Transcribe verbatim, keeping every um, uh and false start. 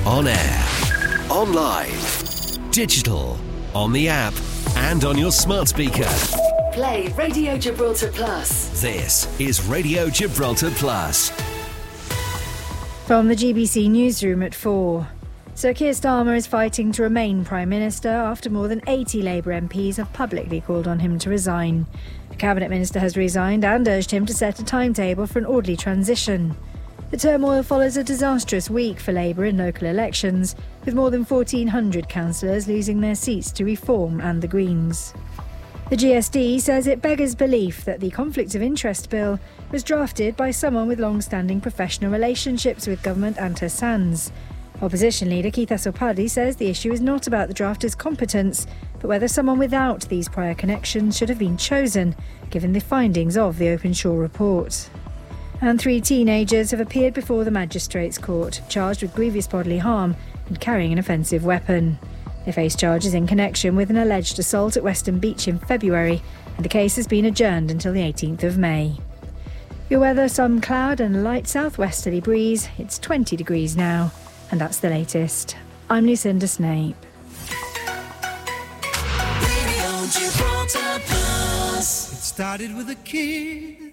On air, online, digital, on the app, and on your smart speaker. Play Radio Gibraltar Plus. This is Radio Gibraltar Plus. From the G B C newsroom at four. Sir Keir Starmer is fighting to remain Prime Minister after more than eighty Labour M Ps have publicly called on him to resign. The Cabinet Minister has resigned and urged him to set a timetable for an orderly transition. The turmoil follows a disastrous week for Labour in local elections, with more than fourteen hundred councillors losing their seats to Reform and the Greens. The G S D says it beggars belief that the Conflict of Interest Bill was drafted by someone with long-standing professional relationships with government and her sons. Opposition leader Keith Assopaddy says the issue is not about the drafter's competence, but whether someone without these prior connections should have been chosen, given the findings of the Openshaw report. And three teenagers have appeared before the Magistrates' Court, charged with grievous bodily harm and carrying an offensive weapon. They face charges in connection with an alleged assault at Weston Beach in February, and the case has been adjourned until the eighteenth of May. Your weather, some cloud and a light southwesterly breeze. It's twenty degrees now. And that's the latest. I'm Lucinda Snape. Radio Gibraltar Plus. It started with a kid